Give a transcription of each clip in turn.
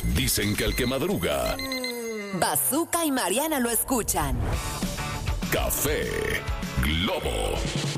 Dicen que el que madruga, Bazooka y Mariana lo escuchan. Café Globo.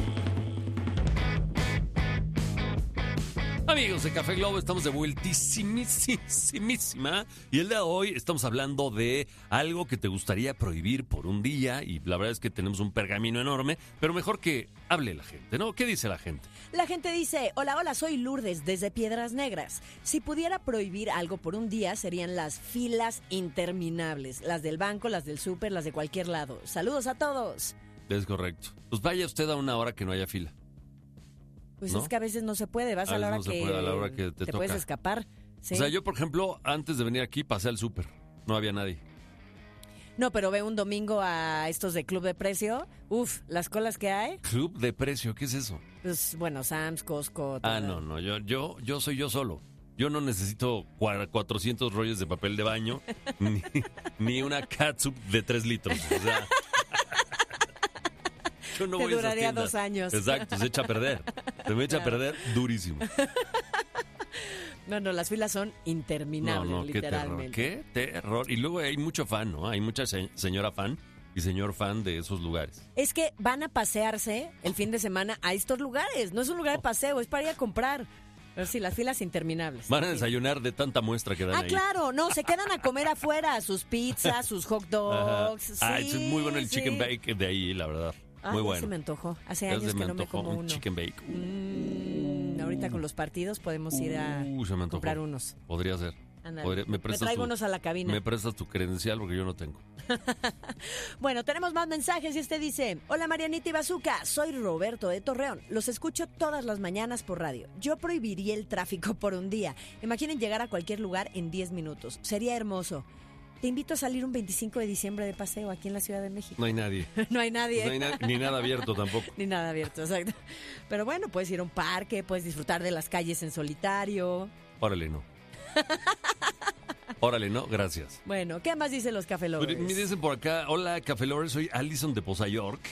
Amigos de Café Globo, estamos de vueltísimísima. Y el día de hoy estamos hablando de algo que te gustaría prohibir por un día. Y la verdad es que tenemos un pergamino enorme, pero mejor que hable la gente, ¿no? ¿Qué dice la gente? La gente dice, hola, soy Lourdes desde Piedras Negras. Si pudiera prohibir algo por un día, serían las filas interminables. Las del banco, las del súper, las de cualquier lado. Saludos a todos. Es correcto. Pues vaya usted a una hora que no haya fila. Pues ¿no? Es que a veces no se puede, vas a la hora no se que, puede, a la hora que te toca. Puedes escapar. ¿Sí? O sea, yo, por ejemplo, antes de venir aquí pasé al súper. No había nadie. No, pero ve un domingo a estos de Club de Precio. Uf, las colas que hay. ¿Club de precio? ¿Qué es eso? Pues bueno, Sam's, Costco. Ah, no, yo soy yo solo. Yo no necesito 400 rollos de papel de baño ni una catsup de 3 litros. O sea, yo no te voy a esas duraría tiendas. 2 años. Exacto, se echa a perder. Se me echa a perder durísimo. No, las filas son interminables, literalmente. Qué terror. Y luego hay mucho fan, ¿no? Hay mucha señora fan y señor fan de esos lugares. Es que van a pasearse el fin de semana a estos lugares. No es un lugar de paseo, es para ir a comprar. Pero sí, las filas interminables. Van a desayunar de tanta muestra que dan ahí. Claro, no, se quedan a comer afuera, sus pizzas, sus hot dogs. Sí, es muy bueno el chicken bake de ahí, la verdad. Muy bueno. Se me antojó. Hace años que no me como uno. Chicken bake. Ahorita con los partidos podemos ir a comprar unos. Podría ser. Me traigo unos a la cabina. Me prestas tu credencial porque yo no tengo. Bueno, tenemos más mensajes y usted dice: hola Marianita y Bazooka, soy Roberto de Torreón. Los escucho todas las mañanas por radio. Yo prohibiría el tráfico por un día. Imaginen llegar a cualquier lugar en 10 minutos. Sería hermoso. Te invito a salir un 25 de diciembre de paseo aquí en la Ciudad de México. No hay nadie. No hay nadie. No hay ni nada abierto tampoco. Ni nada abierto, exacto. Pero bueno, puedes ir a un parque, puedes disfrutar de las calles en solitario. Órale, no. Órale, no, gracias. Bueno, ¿qué más dicen los Café Lovers? Me dicen por acá, hola Café Lovers, soy Alison de Poza York.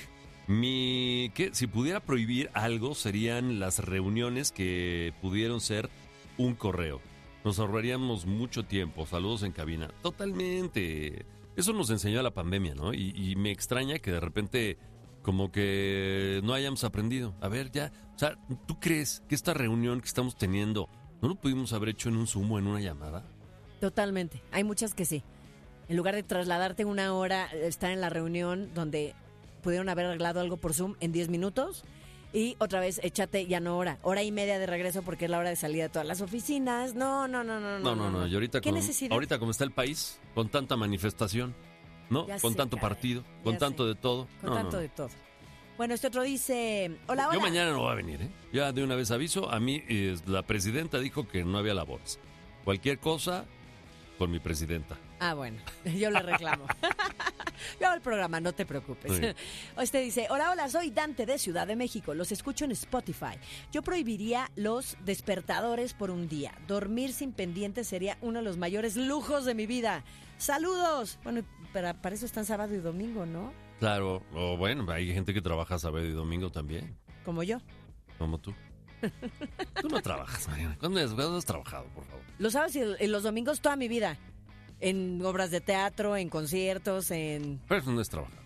Si pudiera prohibir algo, serían las reuniones que pudieron ser un correo. Nos ahorraríamos mucho tiempo. Saludos en cabina. Totalmente. Eso nos enseñó la pandemia, ¿no? Y me extraña que de repente como que no hayamos aprendido. A ver, ya. O sea, ¿tú crees que esta reunión que estamos teniendo no lo pudimos haber hecho en un Zoom o en una llamada? Totalmente. Hay muchas que sí. En lugar de trasladarte una hora, estar en la reunión donde pudieron haber arreglado algo por Zoom en 10 minutos. Y otra vez, échate ya no hora y media de regreso porque es la hora de salida de todas las oficinas. No. Y ahorita ahorita como está el país, con tanta manifestación, ¿no? Ya con sé, tanto caray. partido, con tanto de todo. Con tanto de todo. Bueno, este otro dice, hola. Yo mañana no voy a venir, ¿eh? Ya de una vez aviso, a mí la presidenta dijo que no había labores. Cualquier cosa con mi presidenta. Bueno, yo le reclamo. Yo hago el programa, no te preocupes. Sí. Este dice, hola, soy Dante de Ciudad de México, los escucho en Spotify. Yo prohibiría los despertadores por un día. Dormir sin pendientes sería uno de los mayores lujos de mi vida. ¡Saludos! Bueno, pero para eso están sábado y domingo, ¿no? Claro, o bueno, hay gente que trabaja sábado y domingo también. Como yo. Como tú. Tú no trabajas, Mariana. ¿Cuándo has trabajado, por favor? Los sábados y los domingos toda mi vida. En obras de teatro, en conciertos, en... Pero eso no es trabajar.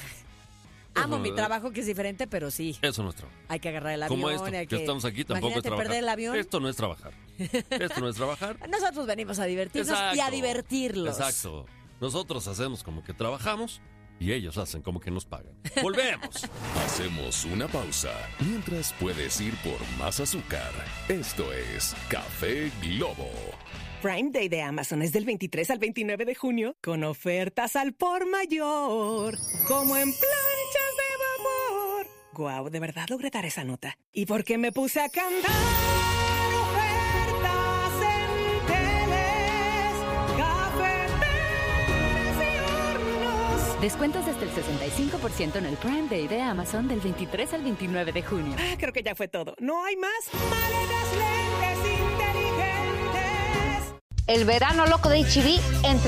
Amo mi trabajo, que es diferente, pero sí. Eso no es trabajar. Hay que agarrar el avión. Como esto, que estamos aquí, tampoco es trabajar. Perder el avión. Esto no es trabajar. Esto no es trabajar. Nosotros venimos a divertirnos y a divertirlos. Exacto. Nosotros hacemos como que trabajamos y ellos hacen como que nos pagan. ¡Volvemos! Hacemos una pausa. Mientras puedes ir por más azúcar. Esto es Café Globo. Prime Day de Amazon es del 23 al 29 de junio con ofertas al por mayor, como en planchas de vapor. Guau, de verdad logré dar esa nota. ¿Y por qué me puse a cantar? Ofertas en teles, cafeteras y hornos. Descuentos hasta el 65% en el Prime Day de Amazon del 23 al 29 de junio. Creo que ya fue todo. No hay más. Maletas, lentes inteligentes. El verano loco de HB entre